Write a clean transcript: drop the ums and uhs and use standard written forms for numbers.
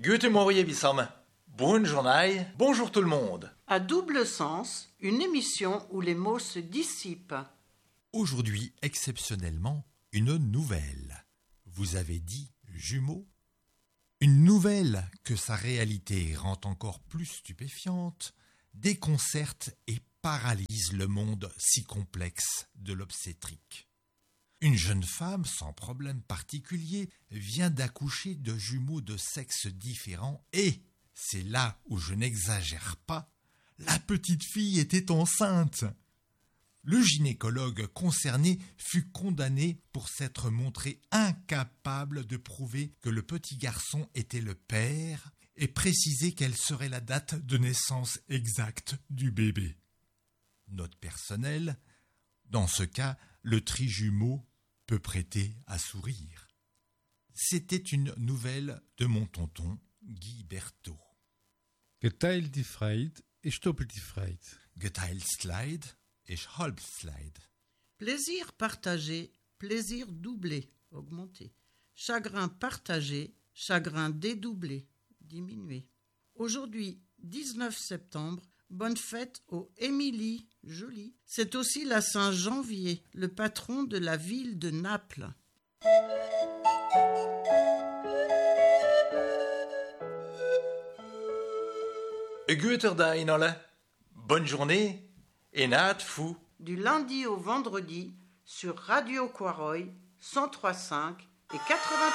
Guten Morgen, Bissam. Bonne journée. Bonjour tout le monde. À double sens, une émission où les mots se dissipent. Aujourd'hui, exceptionnellement, une nouvelle. Vous avez dit jumeaux? Une nouvelle que sa réalité rend encore plus stupéfiante, déconcerte et paralyse le monde si complexe de l'obstétrique. Une jeune femme sans problème particulier vient d'accoucher de jumeaux de sexes différents et, c'est là où je n'exagère pas, la petite fille était enceinte. Le gynécologue concerné fut condamné pour s'être montré incapable de prouver que le petit garçon était le père et préciser quelle serait la date de naissance exacte du bébé. Note personnelle, dans ce cas, le trijumeau peut prêter à sourire. C'était une nouvelle de mon tonton Guy Berthaud. Geteilt die Freude ist doppelt die Freude. Geteilt Slide et halb Slide. Plaisir partagé, plaisir doublé, augmenté. Chagrin partagé, chagrin dédoublé, diminué. Aujourd'hui, 19 septembre, bonne fête aux Émilie, jolie. C'est aussi la Saint-Janvier, le patron de la ville de Naples. Guten Tag, alle. Bonne journée et naat fou. Du lundi au vendredi sur Radio Quaroy 103.5 et 80.